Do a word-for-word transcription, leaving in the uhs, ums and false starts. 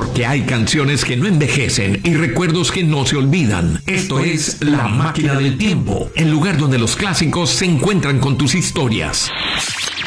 porque hay canciones que no envejecen y recuerdos que no se olvidan. Esto es La Máquina del Tiempo, el lugar donde los clásicos se encuentran con tus historias.